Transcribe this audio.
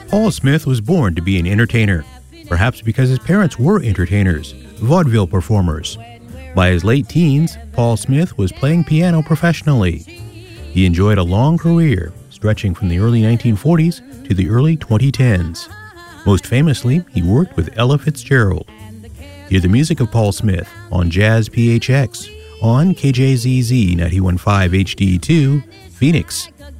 Paul Smith was born to be an entertainer, perhaps because his parents were entertainers, vaudeville performers. By his late teens, Paul Smith was playing piano professionally. He enjoyed a long career, stretching from the early 1940s to the early 2010s. Most famously, he worked with Ella Fitzgerald. Hear the music of Paul Smith on Jazz PHX on KJZZ 91.5 HD2, Phoenix.